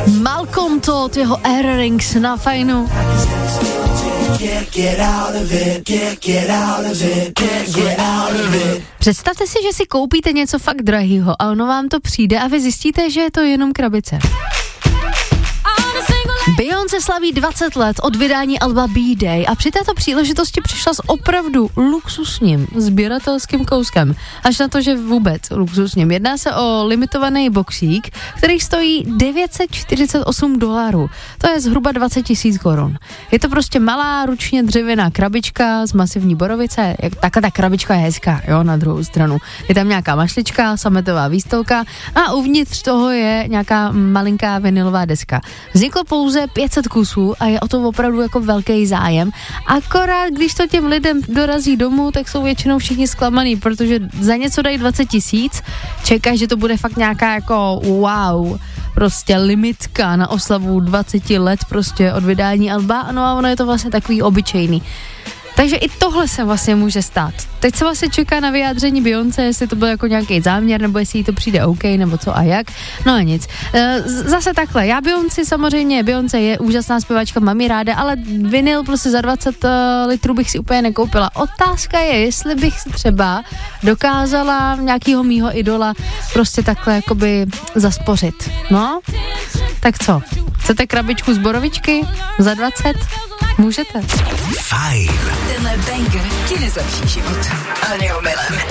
Malcolm Todd, jeho Earrings na Fajnu. Představte si, že si koupíte něco fakt drahýho a ono vám to přijde a vy zjistíte, že je to jenom krabice. Beyoncé slaví 20 let od vydání alba B-Day a při této příležitosti přišla s opravdu luxusním sběratelským kouskem. Až na to, že vůbec luxusním. Jedná se o limitovaný boxík, který stojí $948. To je zhruba 20 000 korun. Je to prostě malá ručně dřevěná krabička z masivní borovice. Takhle ta krabička je hezká, jo, na druhou stranu. Je tam nějaká mašlička, sametová výstelka a uvnitř toho je nějaká malinká vinylová deska. Vzniklo pouze 500 kusů a je o to opravdu jako velký zájem. Akorát, když to těm lidem dorazí domů, tak jsou většinou všichni zklamaný, protože za něco dají 20 000, čekají, že to bude fakt nějaká jako wow, prostě limitka na oslavu 20 let prostě od vydání alba, no a ono je to vlastně takový obyčejný. Takže i tohle se vlastně může stát. Teď se vlastně čeká na vyjádření Beyoncé, jestli to byl jako nějaký záměr, nebo jestli jí to přijde OK, nebo co a jak. No a nic. Zase takhle, Beyoncé je úžasná zpěvačka, mám ji ráda, ale vinyl prostě za 20 litrů bych si úplně nekoupila. Otázka je, jestli bych si třeba dokázala nějakýho mýho idola prostě takhle jakoby zaspořit. No, tak co? Chcete krabičku z borovičky za 20? Můžete. Fajn. Tenhle banger ti nezlepší život, ale neomylem.